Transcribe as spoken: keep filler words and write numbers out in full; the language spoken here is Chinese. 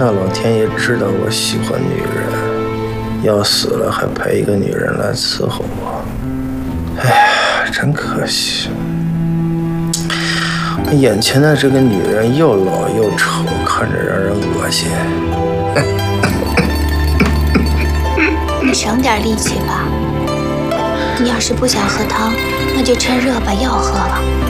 大老天爷知道我喜欢女人，要死了还派一个女人来伺候我。哎呀，真可惜。眼前的这个女人又老又丑，看着让人恶心。 你省点力气吧。你要是不想喝汤，那就趁热把药喝了。